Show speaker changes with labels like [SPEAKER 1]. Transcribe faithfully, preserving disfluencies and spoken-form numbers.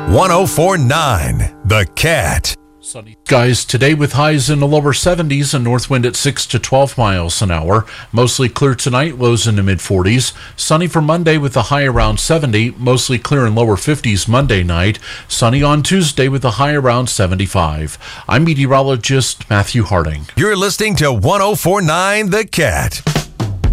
[SPEAKER 1] one oh four point nine The Cat.
[SPEAKER 2] Sunny skies today with highs in the lower seventies and north wind at six to twelve miles an hour. Mostly clear tonight, lows in the mid forties. Sunny for Monday with a high around seventy. Mostly clear in lower fifties Monday night. Sunny on Tuesday with a high around seventy-five. I'm meteorologist Matthew Harding.
[SPEAKER 1] You're listening to one oh four point nine The Cat.